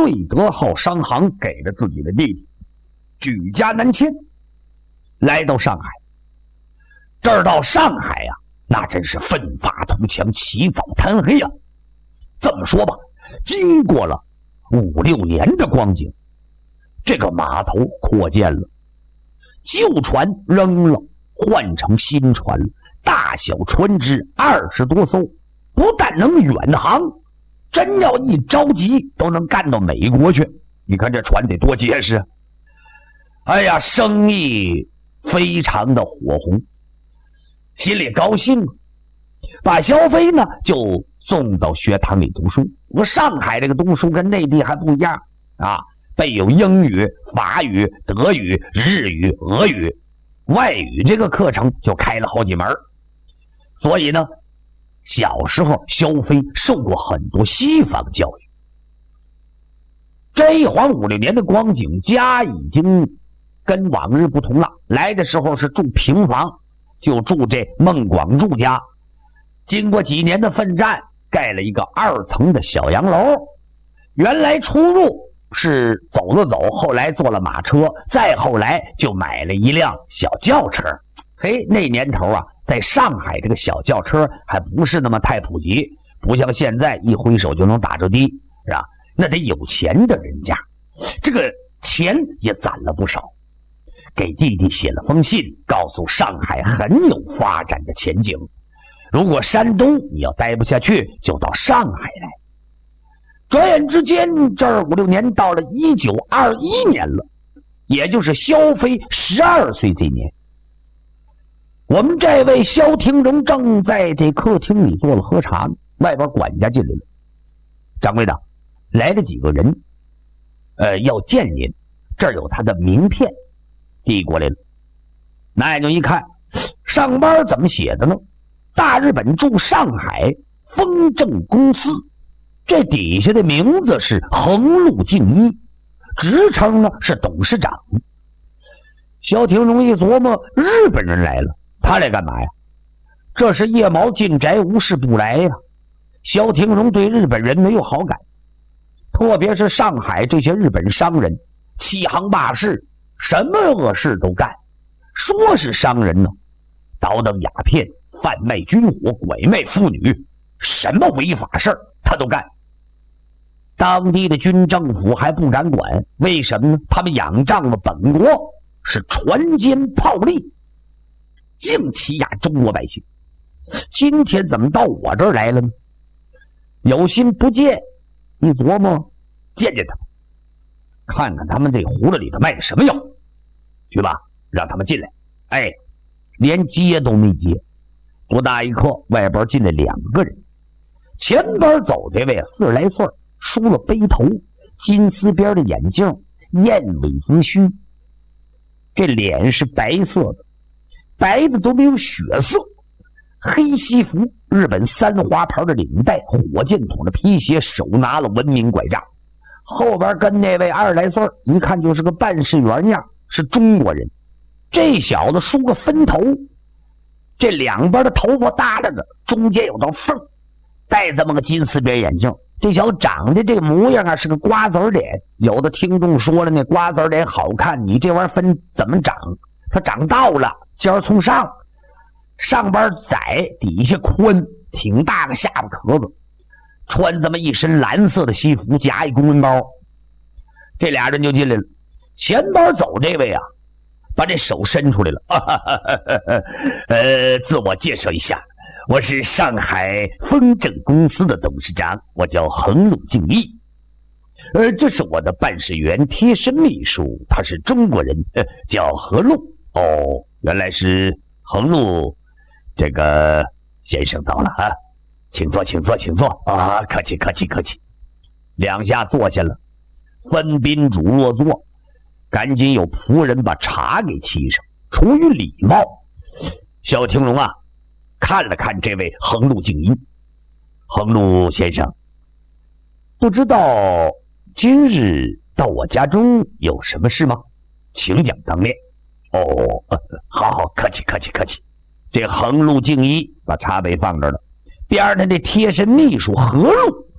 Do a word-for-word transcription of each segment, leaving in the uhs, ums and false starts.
瑞德号商行给了自己的弟弟，举家南迁，来到上海。这儿到上海呀、啊，那真是奋发图强，起早贪黑啊。这么说吧，经过了五六年的光景，这个码头扩建了，旧船扔了，换成新船了，大小船只二十多艘，不但能远航，真要一着急都能干到美国去。你看这船得多结实啊！哎呀，生意非常的火红，心里高兴，把萧飞呢就送到学堂里读书。我上海这个读书跟内地还不一样啊，备有英语、法语、德语、日语、俄语，外语这个课程就开了好几门。所以呢，小时候萧飞受过很多西方教育。这一晃五六年的光景，家已经跟往日不同了。来的时候是住平房，就住这孟广柱家。经过几年的奋战，盖了一个二层的小洋楼。原来出入是走了走，后来坐了马车，再后来就买了一辆小轿车。嘿，那年头啊，在上海这个小轿车还不是那么太普及，不像现在一挥手就能打着的，是吧？那得有钱的人家，这个钱也攒了不少。给弟弟写了封信，告诉上海很有发展的前景，如果山东你要待不下去，就到上海来。转眼之间，这儿五六年到了一九二一年了，也就是萧飞十二岁这年。我们这位萧廷荣正在这客厅里坐了喝茶呢，外边管家进来了。掌柜的，来了几个人，呃，要见您，这儿有他的名片，递过来了。拿眼睛一看，上班怎么写的呢？大日本驻上海丰正公司，这底下的名字是横路敬一，职称呢是董事长。萧廷荣一琢磨，日本人来了，他来干嘛呀？这是夜猫进宅，无事不来呀。萧廷荣对日本人没有好感，特别是上海这些日本商人，欺行霸市，什么恶事都干。说是商人呢，倒腾鸦片，贩卖军火，拐卖妇女，什么违法事儿他都干。当地的军政府还不敢管，为什么呢？他们仰仗了本国，是船坚炮利，净欺压中国百姓。今天怎么到我这儿来了呢？有心不见，一琢磨，见见他，看看他们这葫芦里头卖的什么药。去吧，让他们进来。哎，连接都没接。不大一刻，外边进来两个人。前边走这位四十来岁，梳了背头，金丝边的眼镜，燕尾子须，这脸是白色的，白的都没有血色。黑西服，日本三花牌的领带，火箭筒的皮鞋，手拿了文明拐杖。后边跟那位二十来岁，一看就是个办事员样，是中国人。这小子梳个分头，这两边的头发耷拉着，中间有道缝，戴这么个金丝边眼镜。这小子长得这个模样啊，是个瓜子脸。有的听众说了，那瓜子脸好看，你这玩意儿分怎么长？他长倒了，尖儿从上，上边窄，底下宽，挺大个下巴壳子，穿这么一身蓝色的西服，夹一公文包。这俩人就进来了。前边走这位啊，把这手伸出来了。啊哈哈哈哈呃，自我介绍一下，我是上海丰正公司的董事长，我叫横路敬一。呃，这是我的办事员贴身秘书，他是中国人，呃、叫何路。哦，原来是横路这个先生到了啊，请坐，请坐，请坐啊，客气，客气，客气。两下坐下了，分宾主落座，赶紧有仆人把茶给沏上。出于礼貌，萧廷荣啊，看了看这位横路敬一。横路先生，不知道今日到我家中有什么事吗？请讲当面。哦，呃、好好，客气客气客气。这横路敬一把茶杯放这了，边上的贴身秘书何路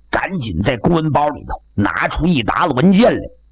赶紧在公文包里头拿出一沓子文件来，